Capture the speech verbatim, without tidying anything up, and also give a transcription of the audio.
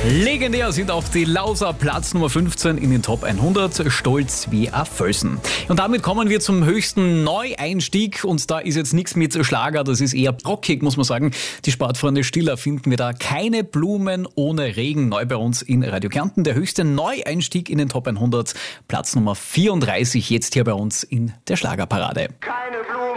Legendär sind auch die Lauser, Platz Nummer fünfzehn in den Top hundert, stolz wie ein Felsen. Und damit kommen wir zum höchsten Neueinstieg und da ist jetzt nichts mit Schlager, das ist eher rockig, muss man sagen. Die Sportfreunde Stiller finden wir da keine Blumen ohne Regen, neu bei uns in Radio Kärnten. Der höchste Neueinstieg in den Top hundert, Platz Nummer vierunddreißig, jetzt hier bei uns in der Schlagerparade. Keine Blumen.